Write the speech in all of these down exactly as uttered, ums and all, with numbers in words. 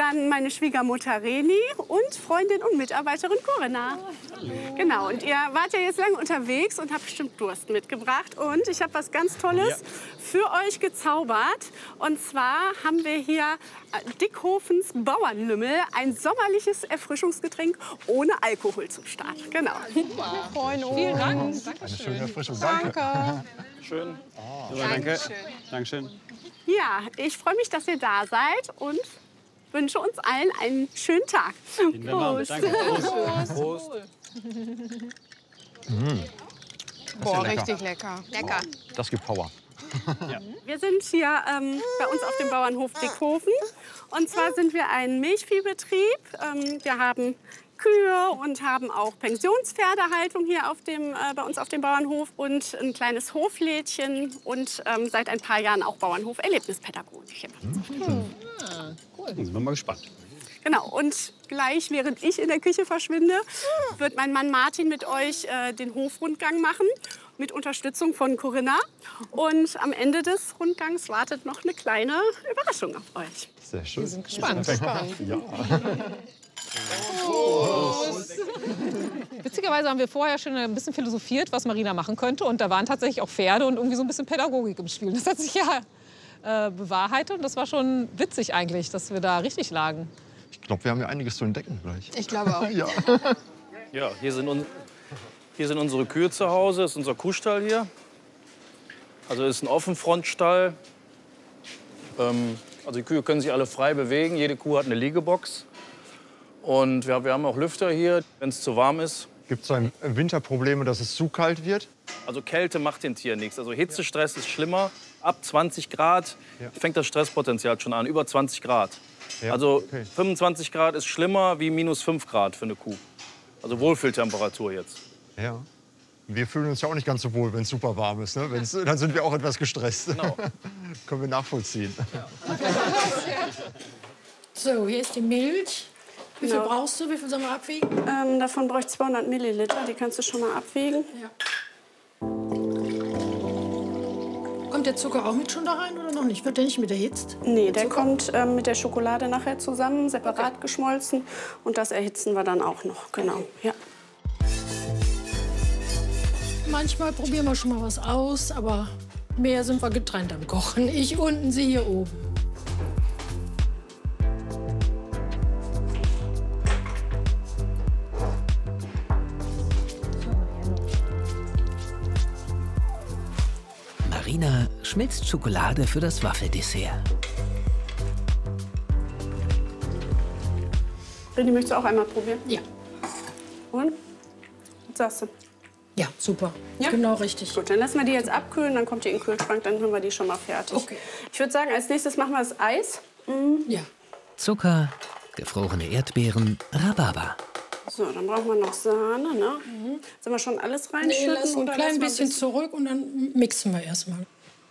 dann meine Schwiegermutter Reni und Freundin und Mitarbeiterin Corinna. Genau, und ihr wart ja jetzt lange unterwegs und habt bestimmt Durst mitgebracht. Und ich habe was ganz Tolles ja. für euch gezaubert. Und zwar haben wir hier Dickhofens Bauernlümmel, ein sommerliches Erfrischungsgetränk ohne Alkohol zum Start. Genau. Super. Wir freuen uns. Vielen Dank. Dankeschön. Eine schöne Erfrischung. Danke. Danke. Schön. Oh. Ja, danke. Dankeschön. Dankeschön. Ja, ich freue mich, dass ihr da seid und wünsche uns allen einen schönen Tag. Prost. Danke. Prost. Prost. Mmh. Boah, ja lecker. richtig lecker. Lecker. Das gibt Power. Ja. Wir sind hier ähm, bei uns auf dem Bauernhof Dickhofen. Und zwar sind wir ein Milchviehbetrieb. Ähm, wir haben Kühe und haben auch Pensionspferdehaltung hier auf dem, äh, bei uns auf dem Bauernhof und ein kleines Hoflädchen und ähm, seit ein paar Jahren auch Bauernhof-Erlebnispädagogik. Mhm. Ah, cool. Sind wir mal gespannt. Genau, und gleich, während ich in der Küche verschwinde, wird mein Mann Martin mit euch äh, den Hofrundgang machen, mit Unterstützung von Corinna. Und am Ende des Rundgangs wartet noch eine kleine Überraschung auf euch. Sehr schön. Wir sind gespannt. gespannt. Ja. Prost. Witzigerweise haben wir vorher schon ein bisschen philosophiert, was Marina machen könnte. Und da waren tatsächlich auch Pferde und irgendwie so ein bisschen Pädagogik im Spiel. Das hat sich ja äh, bewahrheitet. Und das war schon witzig eigentlich, dass wir da richtig lagen. Ich glaube, wir haben ja einiges zu entdecken gleich. Ich glaube auch. Ja. Ja, hier sind, un hier sind unsere Kühe zu Hause. Das ist unser Kuhstall hier. Also das ist ein Offenfrontstall. Ähm, also die Kühe können sich alle frei bewegen. Jede Kuh hat eine Liegebox. Und wir, wir haben auch Lüfter hier, wenn es zu warm ist. Gibt es im Winter Probleme, dass es zu kalt wird? Also Kälte macht den Tieren nichts. Also Hitzestress ist schlimmer. Ab zwanzig Grad Ja. fängt das Stresspotenzial schon an. Über zwanzig Grad. Ja, Also okay. fünfundzwanzig Grad ist schlimmer wie minus fünf Grad für eine Kuh. Also Wohlfühltemperatur jetzt. Ja. Wir fühlen uns ja auch nicht ganz so wohl, wenn es super warm ist. Ne? Wenn's, dann sind wir auch etwas gestresst. Genau. Können wir nachvollziehen. So, hier ist die Milch. Wie viel Genau. brauchst du? Wie viel sollen wir abwiegen? Ähm, davon brauche ich zweihundert Milliliter, die kannst du schon mal abwiegen. Ja. Kommt der Zucker auch mit schon da rein oder noch nicht? Wird der nicht mit erhitzt? Nee, der kommt ähm, mit der Schokolade nachher zusammen, separat okay. geschmolzen. Und das erhitzen wir dann auch noch, genau. Okay. Ja. Manchmal probieren wir schon mal was aus, aber mehr sind wir getrennt am Kochen. Ich unten, sie hier oben. Marina schmilzt Schokolade für das Waffeldessert. Reni, möchtest du auch einmal probieren? Ja. Und? Was sagst du? Ja, super. Ja? Genau richtig. Gut, dann lassen wir die jetzt abkühlen, dann kommt die in den Kühlschrank, dann haben wir die schon mal fertig. Okay. Ich würde sagen, als nächstes machen wir das Eis. Ja. Zucker, gefrorene Erdbeeren, Rhabarber. So, dann brauchen wir noch Sahne, ne? Mhm. Sollen wir schon alles Nee, reinschütten? lass ein oder klein lassen wir bisschen zurück und dann mixen wir erstmal.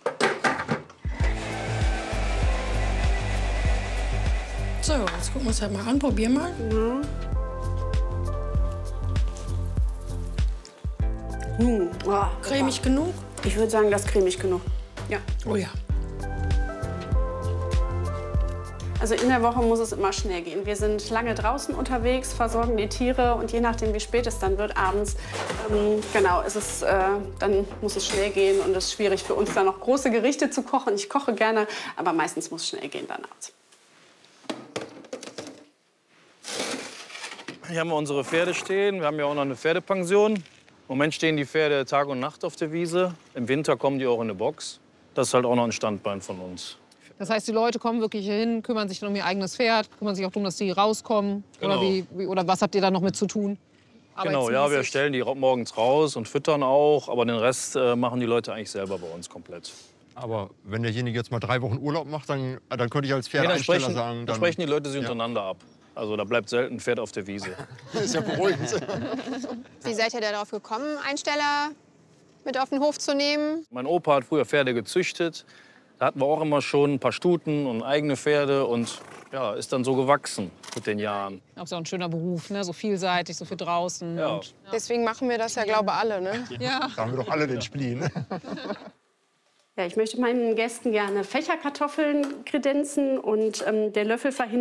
So, jetzt gucken wir uns halt mal an. Probier mal. Mhm. Hm. Oh, Cremig genug? ich würde sagen, das ist cremig genug. Ja. Oh ja. Also in der Woche muss es immer schnell gehen. Wir sind lange draußen unterwegs, versorgen die Tiere und je nachdem, wie spät es dann wird abends, ähm, genau, ist es, äh, dann muss es schnell gehen und es ist schwierig für uns, dann noch große Gerichte zu kochen. Ich koche gerne, aber meistens muss es schnell gehen dann abends. Hier haben wir unsere Pferde stehen. Wir haben ja auch noch eine Pferdepension. Im Moment stehen die Pferde Tag und Nacht auf der Wiese. Im Winter kommen die auch in eine Box. Das ist halt auch noch ein Standbein von uns. Das heißt, die Leute kommen wirklich hier hin, kümmern sich dann um ihr eigenes Pferd, kümmern sich auch darum, dass die rauskommen. Genau. Oder, wie, wie, oder was habt ihr da noch mit zu tun? Genau, ja, wir stellen die ra- morgens raus und füttern auch. Aber den Rest äh, machen die Leute eigentlich selber bei uns komplett. Aber wenn derjenige jetzt mal drei Wochen Urlaub macht, dann, dann könnte ich als Nee, dann, Pferdeeinsteller sprechen, sagen... dann Dann sprechen die Leute sich ja. untereinander ab. Also da bleibt selten ein Pferd auf der Wiese. ist ja beruhigend. Wie seid ihr da darauf gekommen, Einsteller mit auf den Hof zu nehmen? Mein Opa hat früher Pferde gezüchtet. Da hatten wir auch immer schon ein paar Stuten und eigene Pferde. Und ja, ist dann so gewachsen mit den Jahren. Auch so ein schöner Beruf, ne? So vielseitig, so viel draußen. Ja. Und, Deswegen machen wir das ja, glaube ich, alle, ne? ja. Da haben wir doch alle den Spleen. Ja, ich möchte meinen Gästen gerne Fächerkartoffeln kredenzen und ähm, der Löffel verhindert